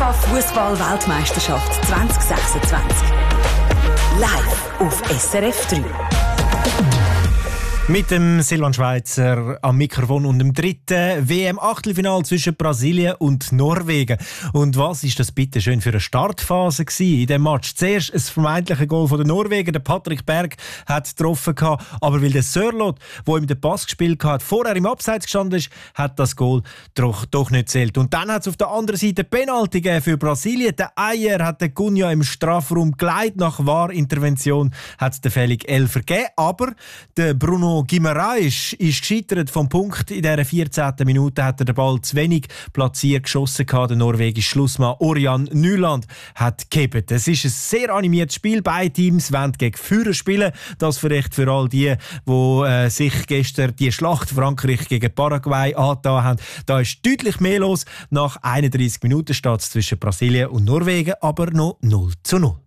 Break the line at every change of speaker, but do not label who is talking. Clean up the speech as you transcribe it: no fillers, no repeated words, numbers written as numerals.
FIFA-Fußball-Weltmeisterschaft 2026. Live auf SRF 3.
Mit dem Silvan Schweizer am Mikrofon und dem dritten WM-Achtelfinal zwischen Brasilien und Norwegen. Und was ist das bitte schön für eine Startphase gewesen in diesem Match? Zuerst ein vermeintliches Goal von den Norwegen. Der Patrick Berg hat getroffen, aber weil der Sørloth, der ihm den Pass gespielt hat, vorher im Abseits gestanden ist, hat das Goal doch nicht zählt. Und dann hat es auf der anderen Seite Penalty gegeben für Brasilien. Der Eier hat den Cunha im Strafraum geleitet. Nach VAR-Intervention hat es den fälligen Elfer gegeben. Aber der Bruno Guimaraes ist gescheitert vom Punkt. In dieser 14. Minute hat er den Ball zu wenig platziert geschossen. Der norwegische Schlussmann Ørjan Nyland hat gehebt. Es ist ein sehr animiertes Spiel. Beide Teams wollen gegen Führer spielen. Das vielleicht für all die sich gestern die Schlacht Frankreich gegen Paraguay angetan haben. Da ist deutlich mehr los. Nach 31 Minuten steht es zwischen Brasilien und Norwegen aber noch 0:0.